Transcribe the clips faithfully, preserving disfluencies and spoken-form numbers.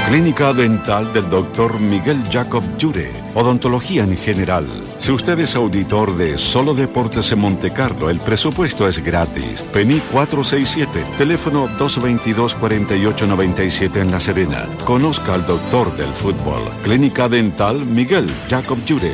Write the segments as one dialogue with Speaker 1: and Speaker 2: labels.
Speaker 1: Clínica Dental del doctor Miguel Jacob Llure. Odontología en general. Si usted es auditor de Solo Deportes en Montecarlo, el presupuesto es gratis. P N I cuatro seis siete, teléfono dos dos dos, cuatro ocho nueve siete en La Serena. Conozca al doctor del fútbol. Clínica Dental Miguel Jacob Llure.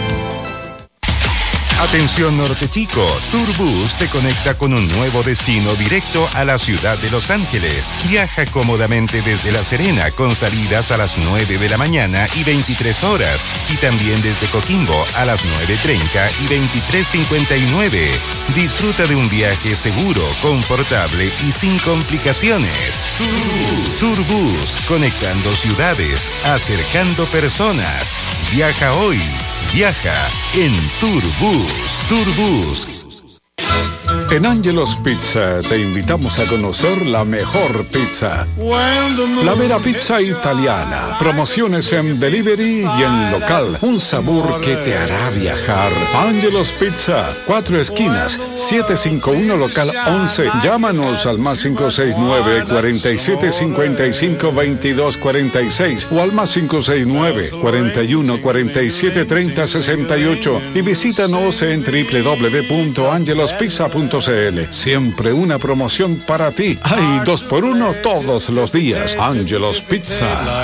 Speaker 2: Atención Norte Chico, Turbus te conecta con un nuevo destino directo a la ciudad de Los Ángeles. Viaja cómodamente desde La Serena con salidas a las nueve de la mañana y veintitrés horas y también desde Coquimbo a las nueve treinta y veintitrés cincuenta y nueve. Disfruta de un viaje seguro, confortable y sin complicaciones. Turbus, Turbus, conectando ciudades, acercando personas. Viaja hoy. Viaja en Turbus. Turbus.
Speaker 3: En Angelo's Pizza te invitamos a conocer la mejor pizza. La vera pizza italiana. Promociones en delivery y en local. Un sabor que te hará viajar. Angelo's Pizza. Cuatro esquinas. siete cinco uno local once. Llámanos al más cinco seis nueve, cuatro siete cinco cinco, veintidós cuarenta y seis o al más cinco seis nueve, cuarenta y uno, cuarenta y siete, treinta, sesenta y ocho y visítanos en doble u doble u doble u punto angelos pizza punto c l. Siempre una promoción para ti. Hay dos por uno todos los días. Angelo's Pizza.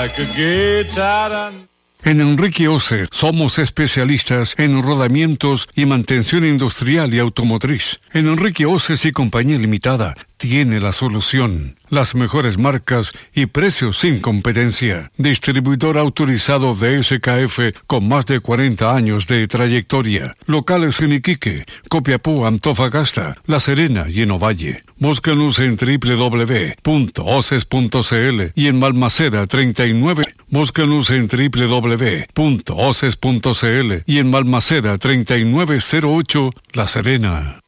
Speaker 3: En Enrique Ose somos especialistas en rodamientos y mantención industrial y automotriz. En Enrique Oces y Compañía Limitada tiene la solución. Las mejores marcas y precios sin competencia. Distribuidor autorizado de S K F con más de cuarenta años de trayectoria. Locales en Iquique, Copiapó, Antofagasta, La Serena y en Ovalle. Búscanos en doble u doble u doble u punto oces punto c l y en Balmaceda treinta y nueve. Búscanos en doble u doble u doble u punto oces punto c l y en Balmaceda treinta y nueve cero ocho, La Serena.